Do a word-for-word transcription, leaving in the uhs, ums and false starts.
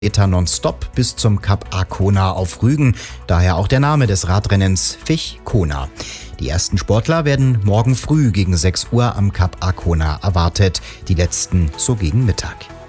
Meter nonstop bis zum Kap Arkona auf Rügen, daher auch der Name des Radrennens Vich-Kona. Die ersten Sportler werden morgen früh gegen sechs Uhr am Kap Arkona erwartet, die letzten so gegen Mittag.